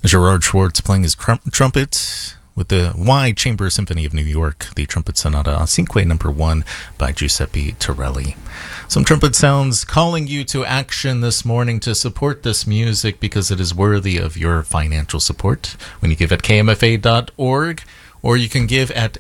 Gerard Schwartz playing his trumpet with the Y Chamber Symphony of New York, the Trumpet Sonata Cinque No. 1 by Giuseppe Torelli. Some trumpet sounds calling you to action this morning to support this music because it is worthy of your financial support. When you give at kmfa.org, or you can give at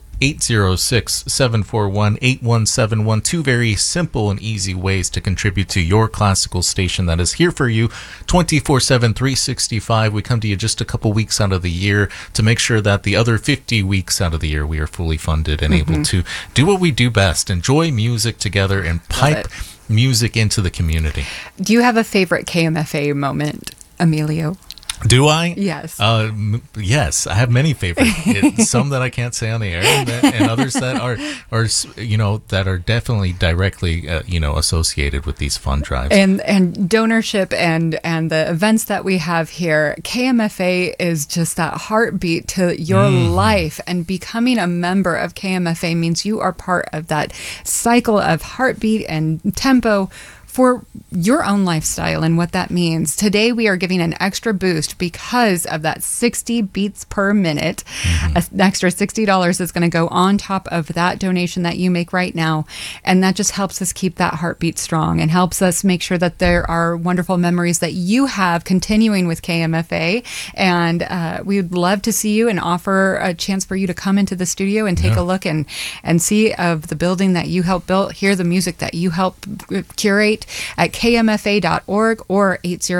806-741-8171. Two very simple and easy ways to contribute to your classical station that is here for you 24/7, 365. We come to you just a couple weeks out of the year to make sure that the other 50 weeks out of the year we are fully funded and able to do what we do best, enjoy music together and pipe music into the community. Do you have a favorite KMFA moment, Emilio? Do I? Yes. Yes, I have many favorites. Some that I can't say on the air, and others that are that are definitely directly associated with these fund drives and donorship and the events that we have here. KMFA is just that heartbeat to your life, and becoming a member of KMFA means you are part of that cycle of heartbeat and tempo for your own lifestyle and what that means. Today, we are giving an extra boost because of that 60 beats per minute. An extra $60 is going to go on top of that donation that you make right now. And that just helps us keep that heartbeat strong and helps us make sure that there are wonderful memories that you have continuing with KMFA. And we would love to see you and offer a chance for you to come into the studio and take a look and see of the building that you helped build, hear the music that you helped curate at kmfa.org or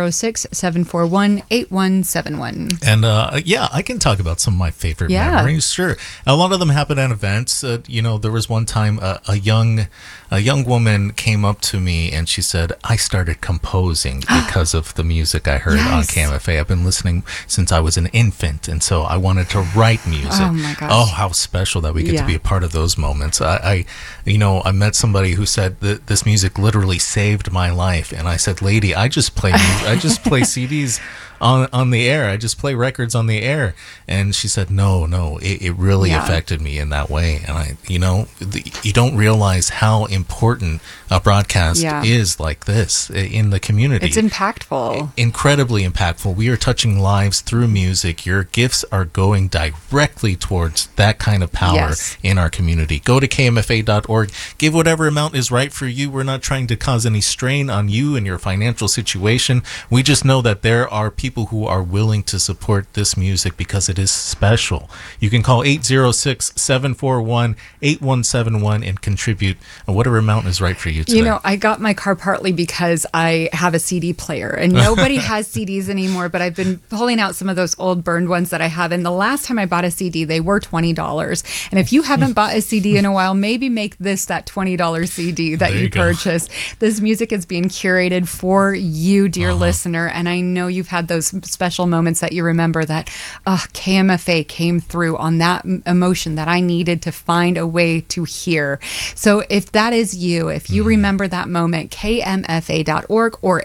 806-741-8171. And I can talk about some of my favorite memories. Sure. A lot of them happen at events. There was one time a young woman came up to me and she said, I started composing because of the music I heard on KMFA. I've been listening since I was an infant, and so I wanted to write music. Oh my gosh. Oh, how special that we get to be a part of those moments. I met somebody who said that this music literally saved my life, and I said, lady, I just play CDs on the air. I just play records on the air. And she said, no, it really affected me in that way. And you don't realize how important a broadcast is like this in the community. It's impactful. Incredibly impactful. We are touching lives through music. Your gifts are going directly towards that kind of power in our community. Go to kmfa.org. Give whatever amount is right for you. We're not trying to cause any strain on you and your financial situation. We just know that there are people who are willing to support this music because it is special. You can call 806-741-8171 and contribute whatever amount is right for you today. I got my car partly because I have a CD player, and nobody has CDs anymore, but I've been pulling out some of those old burned ones that I have, and the last time I bought a CD, they were $20. And if you haven't bought a CD in a while, maybe make this that $20 CD that you purchased. This music is being curated for you, dear listener, and I know you've had those special moments that you remember that KMFA came through on that emotion that I needed to find a way to hear. So if that is you, if you remember that moment, kmfa.org or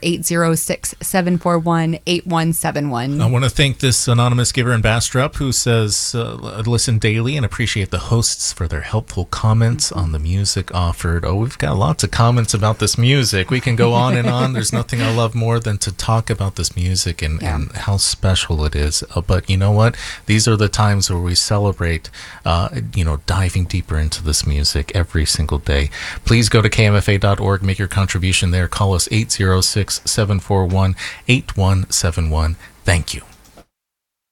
806-741-8171. I want to thank this anonymous giver in Bastrop who says, listen daily and appreciate the hosts for their helpful comments on the music offered. Oh, we've got lots of comments about this music. We can go on and on. There's nothing I love more than to talk about this music and how special it is. But you know what? These are the times where we celebrate, diving deeper into this music every single day. Please go to kmfa.org, make your contribution there. Call us 806-741-8171. Thank you.